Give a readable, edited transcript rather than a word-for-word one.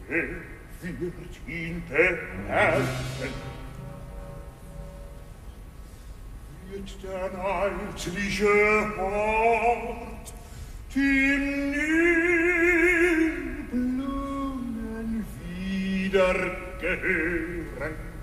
wird ihn beherrschen? Wird der neidliche Hort dem Nilblumen wieder gehören?